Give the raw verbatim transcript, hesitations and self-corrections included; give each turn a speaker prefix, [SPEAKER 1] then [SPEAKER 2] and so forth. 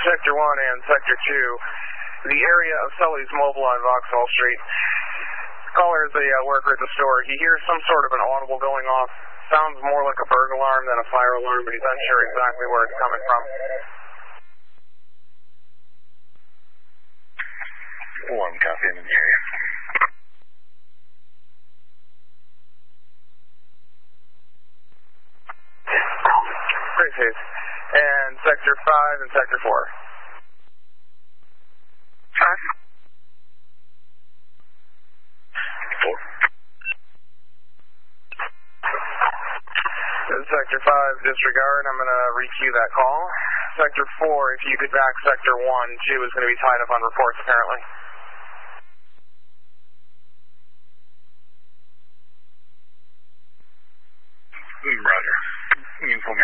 [SPEAKER 1] Sector one and Sector two, the area of Sully's Mobile on Vauxhall Street. Caller is a uh, worker at the store. He hears some sort of an audible going off. Sounds more like a burglar alarm than a fire alarm, but he's unsure exactly where it's coming from.
[SPEAKER 2] One copy in the area.
[SPEAKER 1] Great, Chase. And Sector five and Sector four.
[SPEAKER 2] Five. Four.
[SPEAKER 1] Sector five, disregard. I'm going to re-queue that call. Sector four, if you could back Sector one, two is going to be tied up on reports, apparently.
[SPEAKER 2] Roger. Uniform